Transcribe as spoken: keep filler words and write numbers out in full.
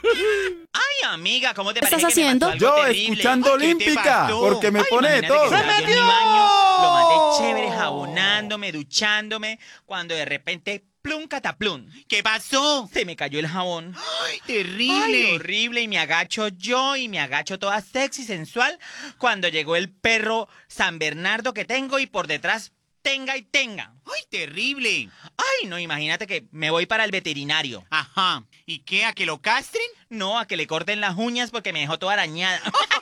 Ay, amiga, ¿cómo te ¿Qué parece estás que me haciendo? pasó algo Yo terrible? escuchando Ay, ¿qué te Olímpica, pasó? porque me Ay, pone de imagínate todo. que estaba ¡Se yo en mi metió! baño, lo más de chévere, jabonándome, duchándome, cuando de repente, plum, cataplum, ¿Qué pasó? se me cayó el jabón. ¡Ay, terrible! Ay, horrible, y me agacho yo, y me agacho toda sexy, sensual, cuando llegó el perro San Bernardo que tengo, y por detrás, tenga y tenga. ¡Ay, terrible! Ay, no, imagínate que me voy para el veterinario. Ajá. ¿Y qué? ¿A que lo castren? No, a que le corten las uñas porque me dejó toda arañada.